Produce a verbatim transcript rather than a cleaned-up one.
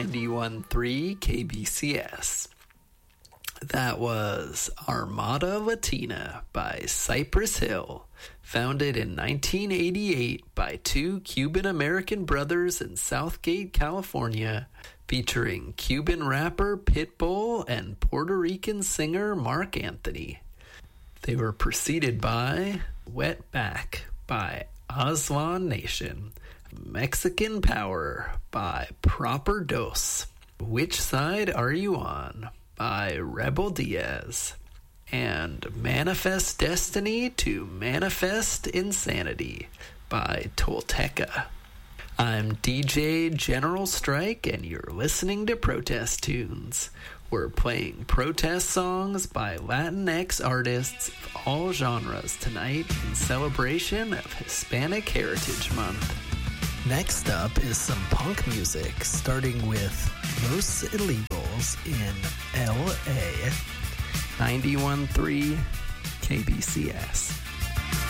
ninety-one point three K B C S. That was Armada Latina by Cypress Hill, founded in nineteen eighty-eight by two Cuban-American brothers in Southgate, California, featuring Cuban rapper Pitbull and Puerto Rican singer Marc Anthony. They were preceded by Wet Back by Aslan Nation, Mexican Power by Proper Dos, Which Side Are You On by Rebel Diaz, and Manifest Destiny to Manifest Insanity by Tolteca. I'm D J General Strike, and you're listening to Protest Tunes. We're playing protest songs by Latinx artists of all genres tonight in celebration of Hispanic Heritage Month. Next up is some punk music, starting with Los Illegals in L A. ninety-one point three K B C S.